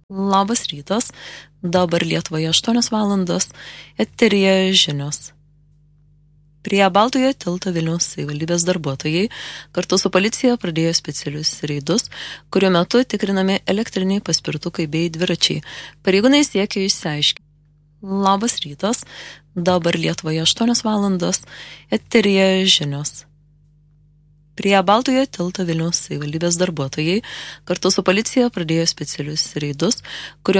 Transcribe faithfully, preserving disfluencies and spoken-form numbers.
Labas rytas, dabar Lietuvoje aštuonios valandos, eteryje žinios. Prie Baltojo tilto Vilniaus savivaldybės darbuotojai kartu su policija pradėjo specialius reidus, kuriuo metu tikrinami elektriniai paspirtukai bei dviračiai. Pareigūnai siekia išsiaiškinti. Labas rytas, dabar Lietuvoje aštuonios valandos, eteryje žinios. Prie Baltojo tilto Vilniaus savivaldybės darbuotojai kartu su policija pradėjo specialius reidus, kuriuo